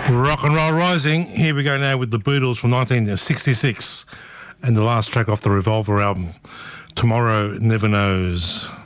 Rock and Roll Rising. Here we go now with the Beatles from 1966 and the last track off the Revolver album, Tomorrow Never Knows.